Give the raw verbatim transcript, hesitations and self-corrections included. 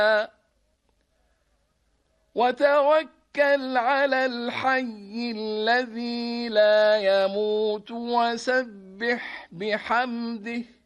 وتوكل على الحي الذي لا يموت وسبح بحمده